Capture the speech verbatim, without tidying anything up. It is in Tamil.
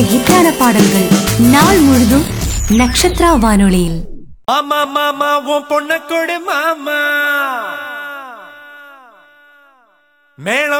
ஹிட்டான பாடல்கள் நாள் முழுதும் நட்சத்திரா வானொலியில். மாமா மாமா உன் பொண்ண கொடு மாமா மேளம்